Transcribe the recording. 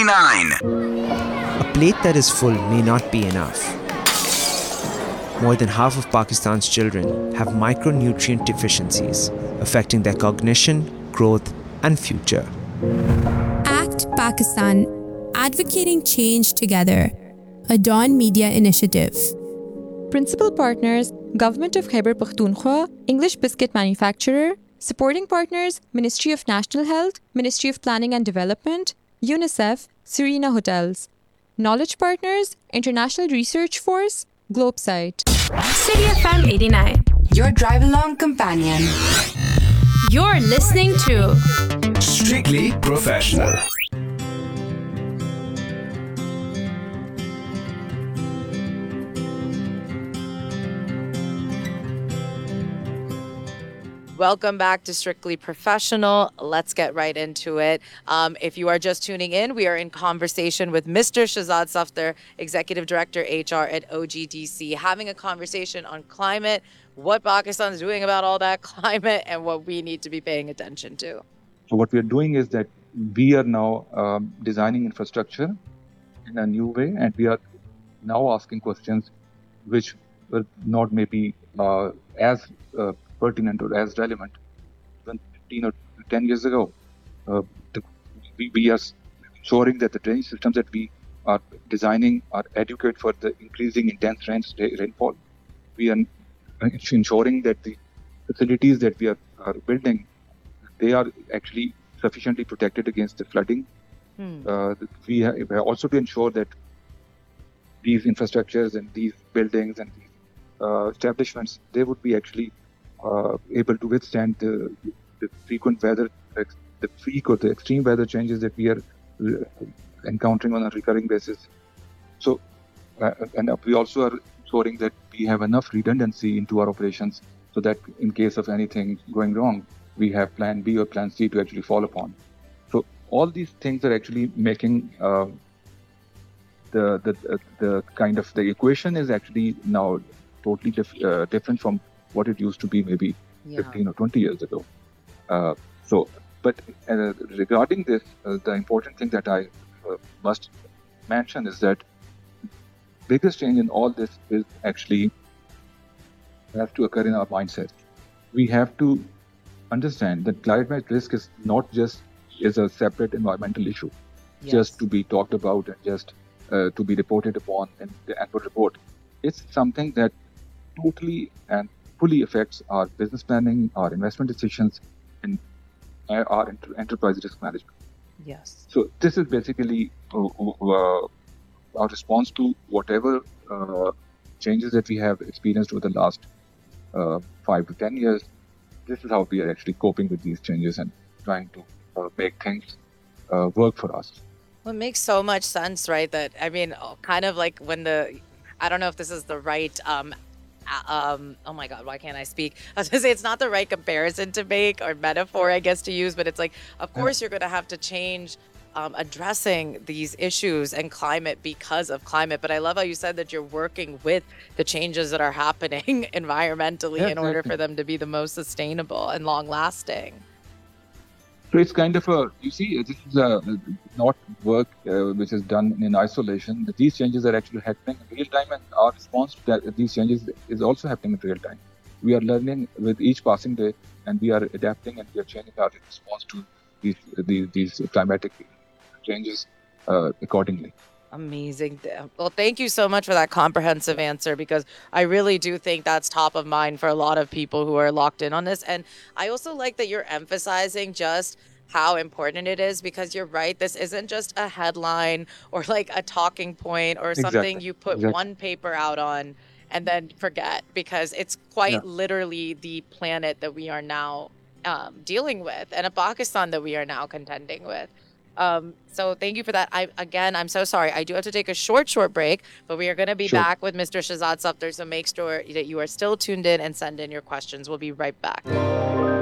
89. A plate that is full may not be enough. More than half of Pakistan's children have micronutrient deficiencies, affecting their cognition, growth, and future. ACT Pakistan, advocating change together. A Dawn Media initiative. Principal partners, Government of Khyber Pakhtunkhwa, English Biscuit Manufacturer. Supporting partners, Ministry of National Health, Ministry of Planning and Development, UNICEF, Serena Hotels. Knowledge partners, International Research Force, Globesite. City FM 89. Your drive-along companion. You're listening to Strictly Professional. Welcome back to Strictly Professional. Let's get right into it. If you are just tuning in, we are in conversation with Mr. Shehzad Safdar, Executive Director HR at OGDC, having a conversation on climate, what Pakistan is doing about all that climate, and what we need to be paying attention to. So what we are doing is that we are now designing infrastructure in a new way, and we are now asking questions which were not maybe as pertinent or as relevant when 15 or 10 years ago. We are ensuring that the drainage systems that we are designing are adequate for the increasing intense rainfall. We are ensuring that the facilities that we are building, they are actually sufficiently protected against the flooding. We have also to ensure that these infrastructures and these buildings and these establishments, they would be actually able to withstand the frequent weather, the freak or the extreme weather changes that we are encountering on a recurring basis. So, and we also are ensuring that we have enough redundancy into our operations so that in case of anything going wrong, we have plan B or plan C to actually fall upon. So all these things are actually making the kind of the equation is actually now totally different from what it used to be maybe 15 or 20 years ago. But regarding this, the important thing that I must mention is that biggest change in all this is actually has to occur in our mindset. We have to understand that climate risk is not just a separate environmental issue, just to be talked about and just to be reported upon in the annual report. It's something that totally and fully affects our business planning, our investment decisions, and our enterprise risk management. Yes. So this is basically our response to whatever changes that we have experienced over the last 5 to 10 years. This is how we are actually coping with these changes and trying to make things work for us. Well, it makes so much sense, right? That, I mean, kind of like when I don't know if this is the right oh my God, why can't I speak? I was going to say it's not the right comparison to make or metaphor, I guess, to use, but it's like, of course, you're going to have to change addressing these issues and climate because of climate. But I love how you said that you're working with the changes that are happening environmentally in order for them to be the most sustainable and long lasting. So it's kind of this is not work which is done in isolation. These changes are actually happening in real time, and our response to these changes is also happening in real time. We are learning with each passing day, and we are adapting and we are changing our response to these climatic changes accordingly. Amazing. Well, thank you so much for that comprehensive answer, because I really do think that's top of mind for a lot of people who are locked in on this. And I also like that you're emphasizing just how important it is, because you're right. This isn't just a headline or like a talking point or something you put one paper out on and then forget, because it's quite literally the planet that we are now dealing with, and a Pakistan that we are now contending with. So thank you for that. I'm so sorry. I do have to take a short break, but we are going to be back with Mr. Shehzad Safdar. So make sure that you are still tuned in and send in your questions. We'll be right back.